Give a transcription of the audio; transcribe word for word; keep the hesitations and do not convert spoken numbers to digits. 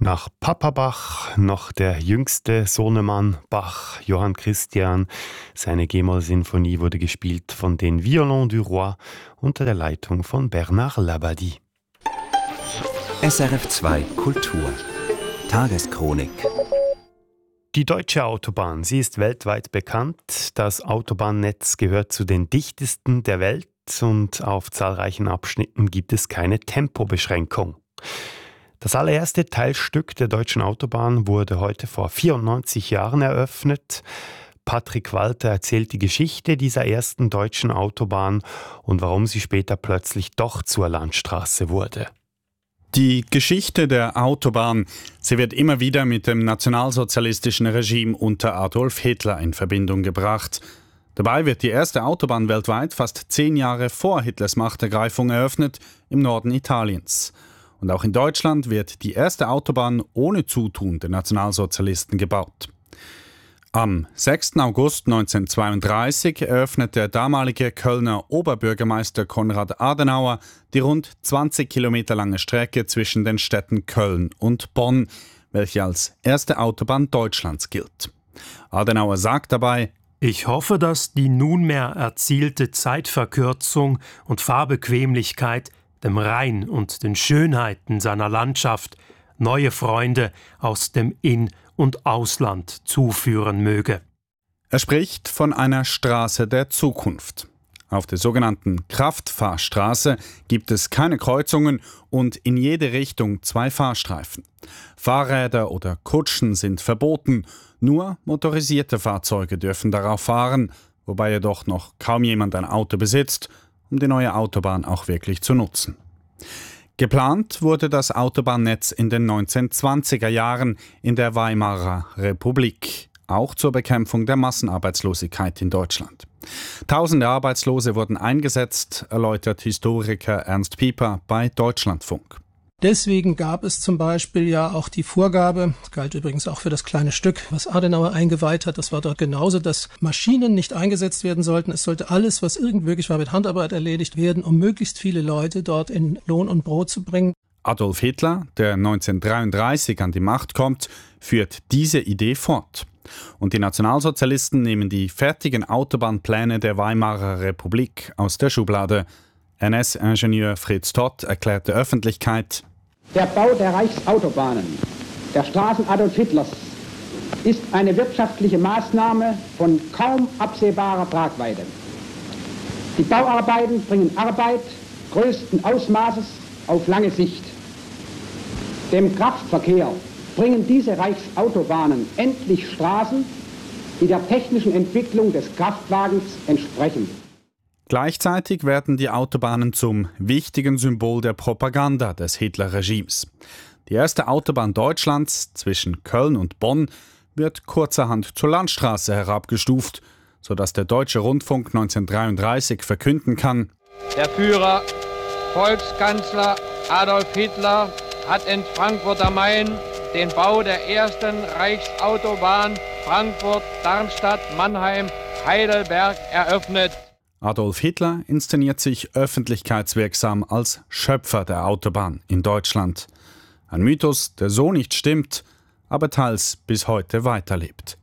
Nach Papa Bach noch der jüngste Sohnemann Bach, Johann Christian. Seine G-Moll-Sinfonie wurde gespielt von den Violons du Roi unter der Leitung von Bernard Labadie. S R F zwei Kultur Tageschronik. Die deutsche Autobahn, sie ist weltweit bekannt. Das Autobahnnetz gehört zu den dichtesten der Welt und auf zahlreichen Abschnitten gibt es keine Tempobeschränkung. Das allererste Teilstück der deutschen Autobahn wurde heute vor vierundneunzig Jahren eröffnet. Patrick Walter erzählt die Geschichte dieser ersten deutschen Autobahn und warum sie später plötzlich doch zur Landstraße wurde. Die Geschichte der Autobahn, sie wird immer wieder mit dem nationalsozialistischen Regime unter Adolf Hitler in Verbindung gebracht. Dabei wird die erste Autobahn weltweit fast zehn Jahre vor Hitlers Machtergreifung eröffnet, im Norden Italiens. Und auch in Deutschland wird die erste Autobahn ohne Zutun der Nationalsozialisten gebaut. Am sechsten August neunzehnhundertzweiunddreißig eröffnet der damalige Kölner Oberbürgermeister Konrad Adenauer die rund zwanzig Kilometer lange Strecke zwischen den Städten Köln und Bonn, welche als erste Autobahn Deutschlands gilt. Adenauer sagt dabei: Ich hoffe, dass die nunmehr erzielte Zeitverkürzung und Fahrbequemlichkeit dem Rhein und den Schönheiten seiner Landschaft neue Freunde aus dem In- und Ausland zuführen möge. Er spricht von einer Straße der Zukunft. Auf der sogenannten Kraftfahrstraße gibt es keine Kreuzungen und in jede Richtung zwei Fahrstreifen. Fahrräder oder Kutschen sind verboten, nur motorisierte Fahrzeuge dürfen darauf fahren, wobei jedoch noch kaum jemand ein Auto besitzt, um die neue Autobahn auch wirklich zu nutzen. Geplant wurde das Autobahnnetz in den neunzehnhundertzwanziger Jahren in der Weimarer Republik, auch zur Bekämpfung der Massenarbeitslosigkeit in Deutschland. Tausende Arbeitslose wurden eingesetzt, erläutert Historiker Ernst Pieper bei Deutschlandfunk. Deswegen gab es zum Beispiel ja auch die Vorgabe, das galt übrigens auch für das kleine Stück, was Adenauer eingeweiht hat, das war dort genauso, dass Maschinen nicht eingesetzt werden sollten. Es sollte alles, was irgend möglich war, mit Handarbeit erledigt werden, um möglichst viele Leute dort in Lohn und Brot zu bringen. Adolf Hitler, der neunzehnhundertdreiunddreißig an die Macht kommt, führt diese Idee fort. Und die Nationalsozialisten nehmen die fertigen Autobahnpläne der Weimarer Republik aus der Schublade. N S-Ingenieur Fritz Todt erklärt der Öffentlichkeit: Der Bau der Reichsautobahnen, der Straßen Adolf Hitlers, ist eine wirtschaftliche Maßnahme von kaum absehbarer Tragweite. Die Bauarbeiten bringen Arbeit größten Ausmaßes auf lange Sicht. Dem Kraftverkehr bringen diese Reichsautobahnen endlich Straßen, die der technischen Entwicklung des Kraftwagens entsprechen. Gleichzeitig werden die Autobahnen zum wichtigen Symbol der Propaganda des Hitler-Regimes. Die erste Autobahn Deutschlands zwischen Köln und Bonn wird kurzerhand zur Landstraße herabgestuft, sodass der Deutsche Rundfunk neunzehnhundertdreiunddreißig verkünden kann: Der Führer, Volkskanzler Adolf Hitler hat in Frankfurt am Main den Bau der ersten Reichsautobahn Frankfurt-Darmstadt-Mannheim-Heidelberg eröffnet. Adolf Hitler inszeniert sich öffentlichkeitswirksam als Schöpfer der Autobahn in Deutschland. Ein Mythos, der so nicht stimmt, aber teils bis heute weiterlebt.